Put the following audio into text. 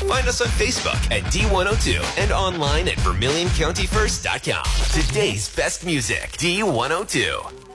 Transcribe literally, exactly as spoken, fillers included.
Find us on Facebook at D one oh two and online at Vermilion County First dot com. Today's best music, D one oh two.